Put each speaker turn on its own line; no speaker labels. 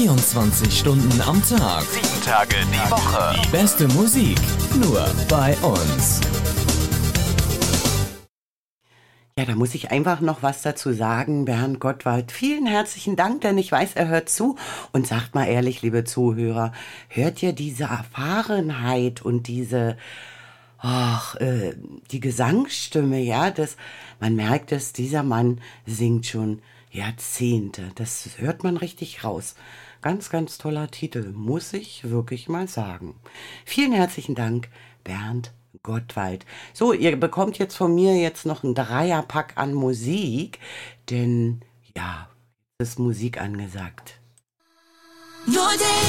24 Stunden am Tag.
7 Tage die Woche.
Die beste Musik nur bei uns.
Ja, da muss ich einfach noch was dazu sagen. Bernd Gottwald, vielen herzlichen Dank, denn ich weiß, er hört zu. Und sagt mal ehrlich, liebe Zuhörer, hört ihr diese Erfahrenheit und diese, die Gesangsstimme, ja, man merkt es, dieser Mann singt schon Jahrzehnte. Das hört man richtig raus. Ganz, ganz toller Titel, muss ich wirklich mal sagen. Vielen herzlichen Dank, Bernd Gottwald. So, ihr bekommt jetzt von mir jetzt noch einen Dreierpack an Musik, denn ja, es ist Musik angesagt.
Your day